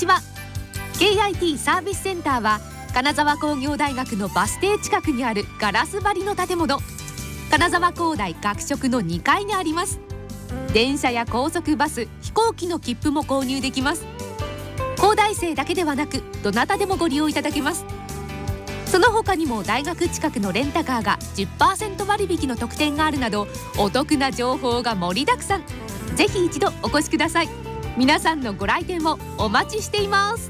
ちは。 KIT サービスセンターは金沢工業大学のバス停近くにあるガラス張りの建物、金沢工大学食の2階にあります。電車や高速バス、飛行機の切符も購入できます。工大生だけではなくどなたでもご利用いただけます。その他にも大学近くのレンタカーが 10% 割引の特典があるなどお得な情報が盛りだくさん。ぜひ一度お越しください。皆さんのご来店をお待ちしています。